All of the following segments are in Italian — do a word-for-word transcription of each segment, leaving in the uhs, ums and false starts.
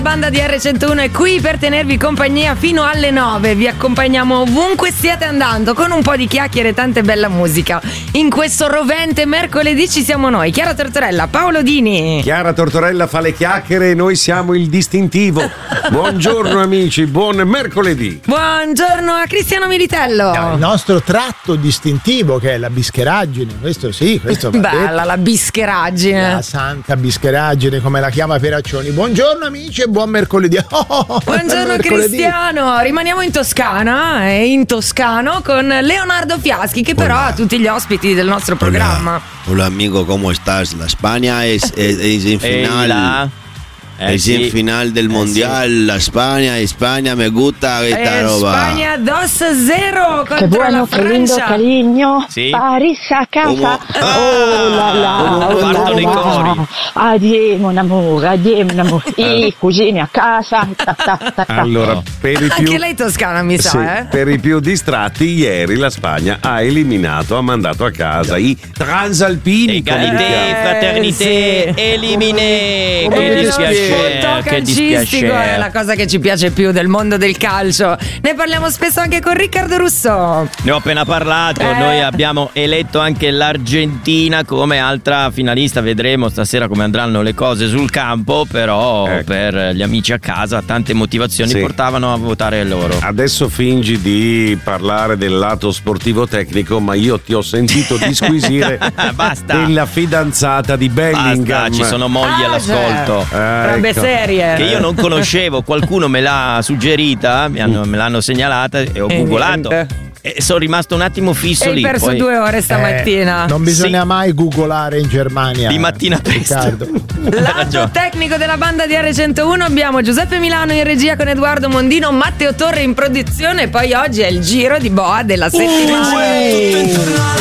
Banda di erre centouno è qui per tenervi compagnia fino alle nove. Vi accompagniamo ovunque stiate andando con un po' di chiacchiere e tante bella musica. In questo rovente mercoledì ci siamo noi, Chiara Tortorella, Paolo Dini. Chiara Tortorella fa le chiacchiere e noi siamo il distintivo. Buongiorno amici, buon mercoledì. Buongiorno a Cristiano Militello. Il nostro tratto distintivo che è la bischeraggine, questo sì, questo va bella detto. La bischeraggine. La santa bischeraggine, come la chiama Peraccioni. Buongiorno amici e buon mercoledì. Oh, oh, oh, Buongiorno mercoledì. Cristiano, rimaniamo in Toscana e in Toscano con Leonardo Fiaschi che però Hola. ha tutti gli ospiti del nostro programma. Hola amigo, ¿cómo estás? La España es, es, es en final. Eh, es sì. en final del Eh, Mundial. sì. La España, España, me gusta esta Eh, roba. Spagna dos cero Che contro buono, la che lindo, Francia. carino. Sì. Paris a casa. Come- Oh la la, Come oh la partono i la. cori. Addio mon amore, addio mon amore. I cugini a casa. Ta, ta, ta, ta. Allora, per i più Anche lei toscana mi sa, Sì, eh? per i più distratti, ieri la Spagna ha eliminato, ha mandato a casa i transalpini. come li Egalité, chiama. fraternité, sì. éliminé. Come Che mi dispiacere, Punto che calcistico è la dispiacere. cosa che ci piace più del mondo del calcio. Ne parliamo spesso anche con Riccardo Russo. Ne ho appena parlato, Eh. noi abbiamo eletto anche l'Argentina come altra finalista, vedremo stasera come andranno le cose sul campo, però Ecco. per gli amici a casa tante motivazioni Sì. portavano a votare loro. Adesso fingi di parlare del lato sportivo tecnico, ma io ti ho sentito disquisire Basta. della fidanzata di Bellingham. Basta, ci sono mogli Ah, all'ascolto. Eh, Robe ecco. serie. Che io non conoscevo, qualcuno me l'ha suggerita, mi hanno- me l'hanno segnalata e ho E googolato. niente. E sono rimasto un attimo fisso Hai lì. perso poi- due ore stamattina. Eh, non bisogna Sì. mai googolare in Germania. Di mattina presto. Riccardo. Hai Lato ragione. tecnico della banda di erre centouno abbiamo Giuseppe Milano in regia con Edoardo Mondino, Matteo Torre in produzione e poi oggi è il giro di boa della settimana. Il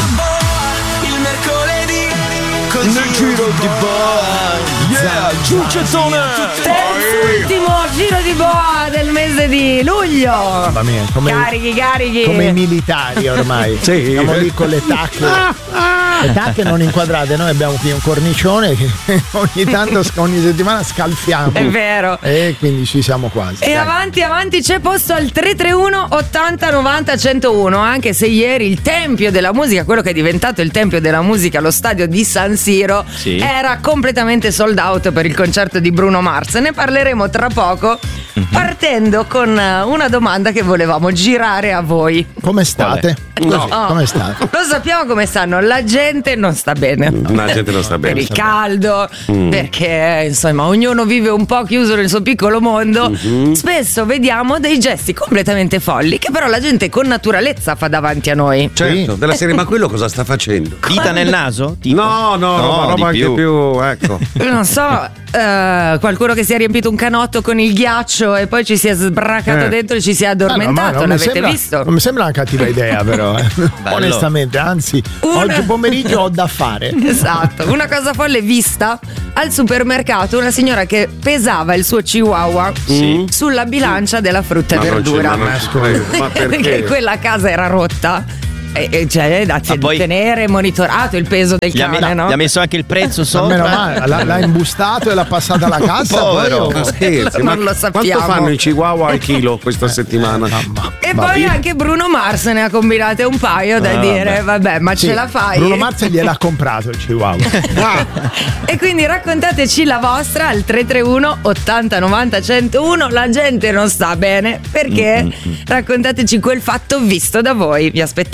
mercoledì Nel giro di boa. Yeah, giuccettone. Terzultimo giro di boa del mese di luglio. Mamma mia, come, Carichi, carichi. come i militari ormai. Sì. Siamo lì con le tacche. Le tacche non inquadrate, noi abbiamo qui un cornicione che ogni tanto, ogni settimana scalfiamo. È vero. E quindi ci siamo quasi. E dai. avanti, avanti, c'è posto al tre tre uno ottanta novanta centouno, anche se ieri il tempio della musica, quello che è diventato il tempio della musica, lo stadio di San Siro, Sì. era completamente sold out per il concerto di Bruno Mars. Ne parleremo tra poco, partendo con eh, una domanda che volevamo girare a voi. Come state? No. Oh, Come state? Lo sappiamo come stanno, la gente non sta bene. La gente non sta Per bene. il caldo, perché insomma ognuno vive un po' chiuso nel suo piccolo mondo. Spesso vediamo dei gesti completamente folli che però la gente con naturalezza fa davanti a noi. Certo, della serie, ma quello cosa sta facendo? Dita nel naso? Tipo? No, no, No, roba, roba di anche più. più, ecco. Non so, eh, qualcuno che si è riempito un canotto con il ghiaccio e poi ci si è sbracato Eh. dentro e ci si è Ah, no, ma addormentato. non mi L'avete sembra- visto? Non mi sembra una cattiva idea, però. eh. Onestamente, anzi, Una- oggi pomeriggio ho da fare. Esatto, una cosa folle vista al supermercato, una signora che pesava il suo chihuahua Sì. sulla bilancia della frutta e Ma non ci- verdura. ma non ci credo. Ma perché? quella casa era rotta. E, e cioè, da Ma poi- tenere monitorato il peso del Gli ha, cane, no? gli ha messo anche il prezzo Ma sopra. meno male, l'ha, l'ha imbustato e l'ha passata alla cassa. Povero. Poi, Ma oh, scherzi, Non ma lo sappiamo. quanto fanno i chihuahua al chilo questa settimana? mamma. E Va poi bene. anche Bruno Mars ne ha combinate un paio da Ah, dire, vabbè, ma Sì, ce la fai? Bruno Mars gliel'ha comprato il chihuahua. E quindi raccontateci la vostra al tre tre uno ottanta novanta centouno. La gente non sta bene perché raccontateci quel fatto visto da voi. Vi aspettiamo.